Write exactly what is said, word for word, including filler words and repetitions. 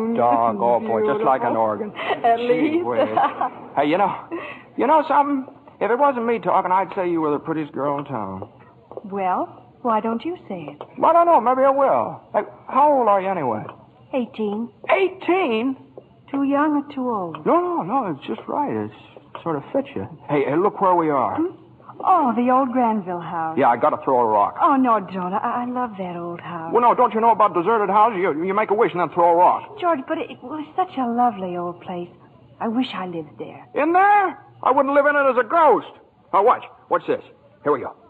dog, oh, boy, just like an organ. At Gee least. whiz. Hey, you know, you know something? If it wasn't me talking, I'd say you were the prettiest girl in town. Well, why don't you say it? Well, I don't know. Maybe I will. Hey, how old are you anyway? Eighteen. Eighteen? Too young or too old? No, no, no. It's just right. It sort of fits you. Hey, hey, look where we are. Hmm? Oh, the old Granville house. Yeah, I got to throw a rock. Oh, no, don't. I, I love that old house. Well, no, don't you know about deserted houses? You, you make a wish and then throw a rock. George, but it was such a lovely old place. I wish I lived there. In there? I wouldn't live in it as a ghost. Now, watch. Watch this. Here we go.